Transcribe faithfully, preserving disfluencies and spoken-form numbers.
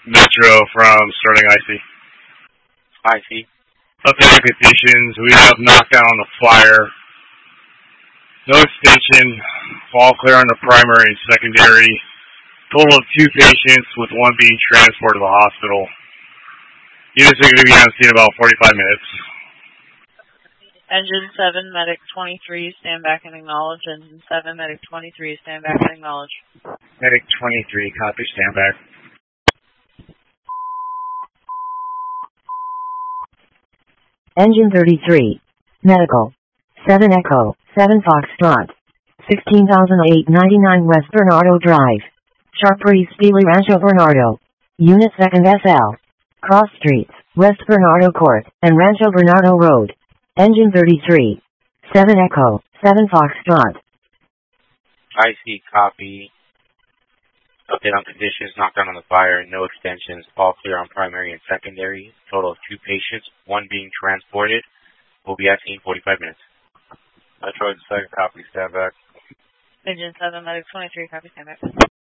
Metro from Sterling I C. I C. Updated conditions. We have knockdown on the fire. No extension. All clear on the primary and secondary. Total of two patients, with one being transported to the hospital. Units are going to be on scene in about forty-five minutes. Engine seven, Medic twenty-three, stand back and acknowledge. Engine seven, Medic twenty-three, stand back and acknowledge. Medic twenty-three, copy, stand back. Engine thirty-three, Medical, seven Echo, seven Foxtrot, sixteen thousand eight hundred ninety-nine West Bernardo Drive, Sharp Breeze, Steely Rancho Bernardo, Unit second S L, Cross Streets, West Bernardo Court, and Rancho Bernardo Road. Engine thirty-three, seven Echo, seven Foxtrot. I C, copy. Update on conditions, knockdown on the fire, no extensions, all clear on primary and secondary. Total of two patients, one being transported. We'll be at scene forty-five minutes. Metroid second, copy, stand back. Engine seven, Medic twenty-three, copy, stand back.